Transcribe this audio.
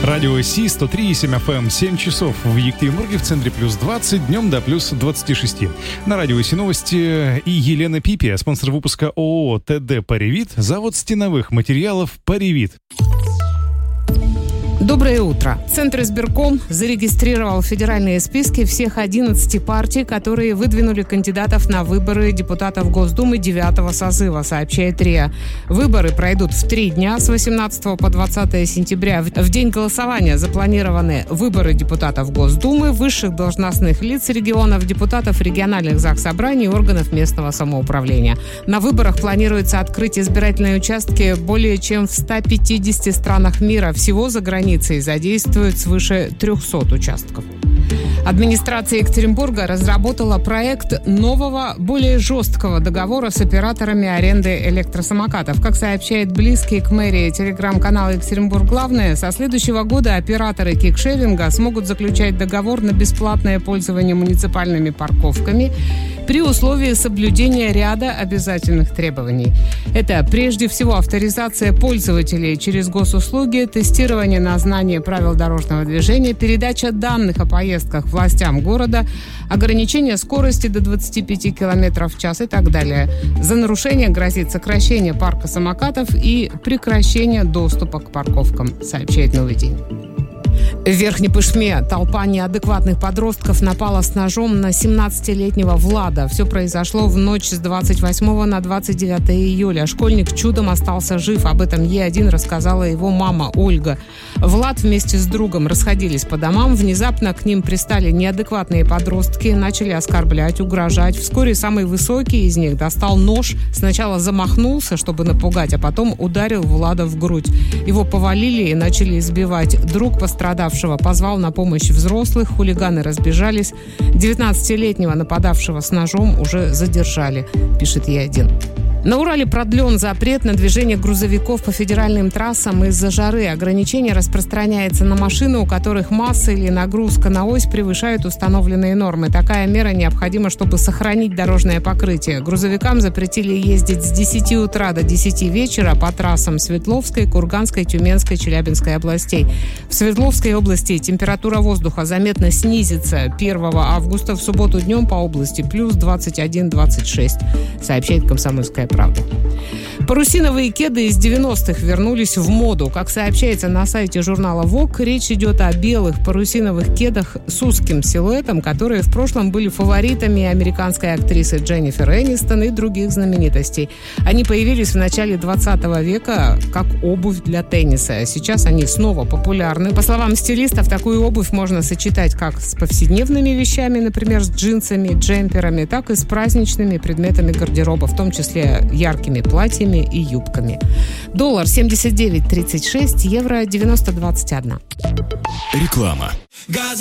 Радио Си 103,7 FM, 7 часов в Екатеринбурге, в центре плюс 20, днем до плюс 26. На Радио Си новости и Елена Пипи, спонсор выпуска ООО ТД «Паривит», завод стеновых материалов «Паривит». Доброе утро. Центр избирком зарегистрировал федеральные списки всех 11 партий, которые выдвинули кандидатов на выборы депутатов Госдумы 9-го созыва, сообщает РИА. Выборы пройдут в 3 дня с 18 по 20 сентября. В день голосования запланированы выборы депутатов Госдумы, высших должностных лиц регионов, депутатов региональных заксобраний и органов местного самоуправления. На выборах планируется открыть избирательные участки более чем в 150 странах мира. Всего за границей задействуют свыше 300 участков. Администрация Екатеринбурга разработала проект нового, более жесткого договора с операторами аренды электросамокатов. Как сообщает близкий к мэрии телеграм-канал «Екатеринбург Главное», со следующего года операторы кикшеринга смогут заключать договор на бесплатное пользование муниципальными парковками при условии соблюдения ряда обязательных требований. Это прежде всего авторизация пользователей через госуслуги, тестирование на знание правил дорожного движения, передача данных о поездках властям города, ограничение скорости до 25 км в час и так далее. За нарушение грозит сокращение парка самокатов и прекращение доступа к парковкам, сообщает «Новый день». В Верхней Пышме толпа неадекватных подростков напала с ножом на 17-летнего Влада. Все произошло в ночь с 28 на 29 июля. Школьник чудом остался жив. Об этом Е1 рассказала его мама Ольга. Влад вместе с другом расходились по домам. Внезапно к ним пристали неадекватные подростки, начали оскорблять, угрожать. Вскоре самый высокий из них достал нож. Сначала замахнулся, чтобы напугать, а потом ударил Влада в грудь. Его повалили и начали избивать. Друг пострадавшего позвал на помощь взрослых, хулиганы разбежались. 19-летнего нападавшего с ножом уже задержали, пишет Е1. На Урале продлен запрет на движение грузовиков по федеральным трассам из-за жары. Ограничение распространяется на машины, у которых масса или нагрузка на ось превышают установленные нормы. Такая мера необходима, чтобы сохранить дорожное покрытие. Грузовикам запретили ездить с 10 утра до 10 вечера по трассам Свердловской, Курганской, Тюменской, Челябинской областей. В Свердловской области температура воздуха заметно снизится 1 августа. В субботу днем по области плюс 21-26, сообщает «Комсомольская правда». Парусиновые кеды из 90-х вернулись в моду. Как сообщается на сайте журнала Vogue, речь идет о белых парусиновых кедах с узким силуэтом, которые в прошлом были фаворитами американской актрисы Дженнифер Энистон и других знаменитостей. Они появились в начале 20 века как обувь для тенниса. Сейчас они снова популярны. По словам стилистов, такую обувь можно сочетать как с повседневными вещами, например, с джинсами, джемперами, так и с праздничными предметами гардероба, в том числе яркими платьями и юбками. Доллар 79.36, евро 90.21. Реклама.